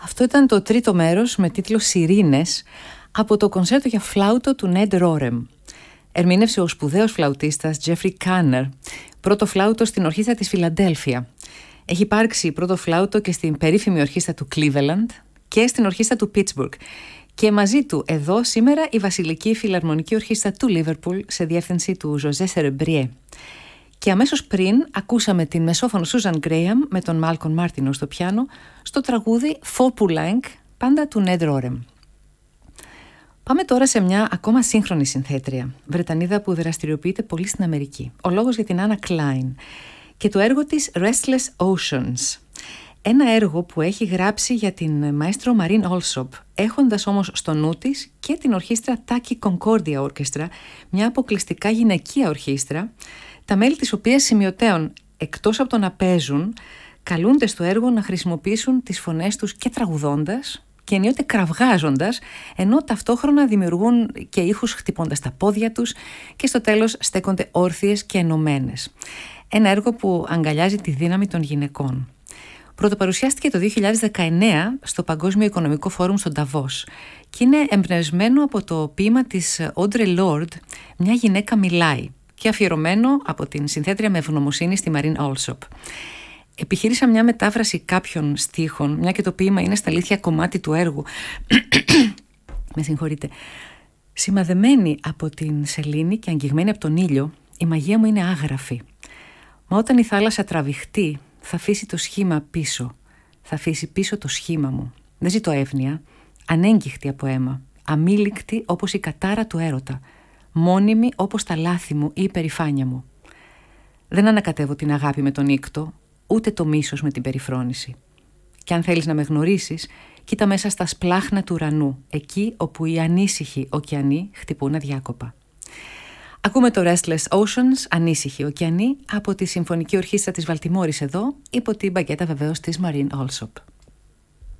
Αυτό ήταν το τρίτο μέρος με τίτλο «Σιρήνες» από το κονσέρτο για φλάουτο του Νέντ Ρόρεμ. Ερμήνευσε ο σπουδαίος φλαουτίστας Τζέφρι Κάνερ, πρώτο φλάουτο στην ορχήστρα της Φιλαντέλφια. Έχει υπάρξει πρώτο φλάουτο και στην περίφημη ορχήστρα του Cleveland και στην ορχήστρα του Pittsburgh. Και μαζί του εδώ σήμερα η Βασιλική Φιλαρμονική Ορχήστρα του Λίβερπουλ σε διεύθυνση του Ζωζέ Σερεμπριέ. Και αμέσως πριν ακούσαμε την μεσόφωνο Σούζαν Γκρέιαμ με τον Μάλκον Μάρτινο στο πιάνο στο τραγούδι «Φόπουλανγκ», πάντα του Νέντ Ρόρεμ. Πάμε τώρα σε μια ακόμα σύγχρονη συνθέτρια, Βρετανίδα που δραστηριοποιείται πολύ στην Αμερική. Ο λόγος για την Άννα Κλάιν και το έργο της Restless Oceans. Ένα έργο που έχει γράψει για την μαέστρο Μαρίν Όλσοπ, έχοντας όμως στο νου της και την ορχήστρα Taki Concordia Orchestra, μια αποκλειστικά γυναικεία ορχήστρα, τα μέλη της οποίας σημειωτέων, εκτός από το να παίζουν, καλούνται στο έργο να χρησιμοποιήσουν τις φωνές τους και τραγουδώντας και ενίοτε κραυγάζοντας, ενώ ταυτόχρονα δημιουργούν και ήχους χτυπώντας τα πόδια τους και στο τέλος στέκονται όρθιες και ενωμένες. Ένα έργο που αγκαλιάζει τη δύναμη των γυναικών. Πρωτοπαρουσιάστηκε το 2019 στο Παγκόσμιο Οικονομικό Φόρουμ στο Νταβός και είναι εμπνευσμένο από το ποίημα της Audre Lorde «Μια γυναίκα μιλάει» και αφιερωμένο από την συνθέτρια με ευγνωμοσύνη στη Μαρίν Όλσοπ. Επιχείρησα μια μετάφραση κάποιων στίχων, μια και το ποίημα είναι στα αλήθεια κομμάτι του έργου. Με συγχωρείτε. Σημαδεμένη από την σελήνη και αγγιγμένη από τον ήλιο, η μαγεία μου είναι άγραφη. Μα όταν η θάλασσα τραβηχτεί, θα αφήσει το σχήμα πίσω. Θα αφήσει πίσω το σχήμα μου. Δεν ζητώ εύνοια, ανέγκυχτη από αίμα, αμήλικτη όπως η κατάρα του έρωτα, μόνιμη όπως τα λάθη μου ή η περηφάνεια μου. Δεν ανακατεύω την αγάπη με τον ήκτο, ούτε το μίσος με την περιφρόνηση. Και αν θέλεις να με γνωρίσεις, κοίτα μέσα στα σπλάχνα του ουρανού, εκεί όπου οι ανήσυχοι ωκεανοί χτυπούν αδιάκοπα. Ακούμε το Restless Oceans, ανήσυχοι ωκεανοί, από τη Συμφωνική Ορχήστρα της Βαλτιμόρης εδώ, υπό την μπαγκέτα βεβαίως της Μαρίν Όλσοπ.